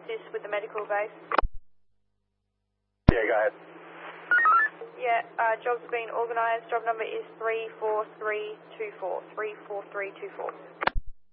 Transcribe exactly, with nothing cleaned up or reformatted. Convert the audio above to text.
assist with the medical base? Yeah, go ahead. Yeah, uh, job's been organised. Job number is three four three two four. three four three two four.